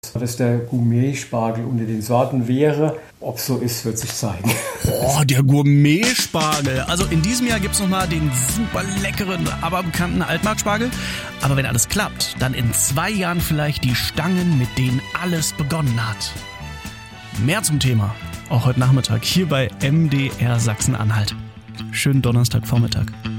dass das der Gourmet-Spargel unter den Sorten wäre. Ob so ist, wird sich zeigen. Oh, der Gourmet-Spargel. Also in diesem Jahr gibt's nochmal den super leckeren, aber bekannten Altmark-Spargel. Aber wenn alles klappt, dann in 2 Jahren vielleicht die Stangen, mit denen alles begonnen hat. Mehr zum Thema, auch heute Nachmittag, hier bei MDR Sachsen-Anhalt. Schönen Donnerstagvormittag.